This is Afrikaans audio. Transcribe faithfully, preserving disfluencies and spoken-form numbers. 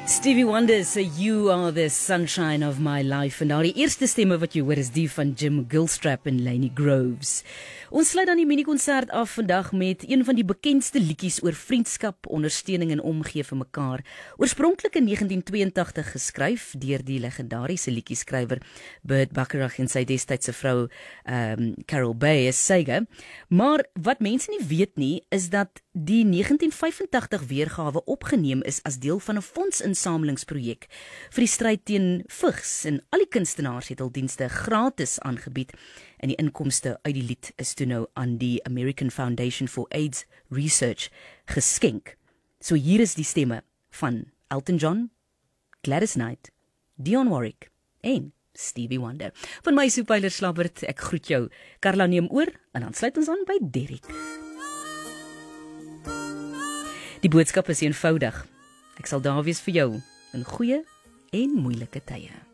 Stevie Wonder sê You Are the Sunshine of My Life. En daar die eerste stemme wat jy hoor is die van Jim Gilstrap en Lainey Groves. Ons sluit dan die mini-konsert af vandag met een van die bekendste liedjies oor vriendskap, ondersteuning en omgee vir mekaar. Oorspronklik in negentien tweeëntagtig geskryf deur die legendariese liedjieskrywer Burt Bacharach en sy destydse vrou um, Carol Bayer Sager. Maar wat mense nie weet nie, is dat die negentien vyfentagtig weergawe opgeneem is as deel van 'n fondsinsamelingsprojek vir die stryd teen vigs, en al die kunstenaars het hul dienste gratis aangebied, en die inkomste uit die lied is toe nou aan die American Foundation for AIDS Research geskenk. So hier is die stemme van Elton John, Gladys Knight, Dionne Warwick en Stevie Wonder. Van my Soepyler Slabbert, ek groet jou. Carla neem oor en dan sluit ons aan by Derek. Die boodskap is eenvoudig. Ek sal daar wees vir jou in goeie en moeilike tye.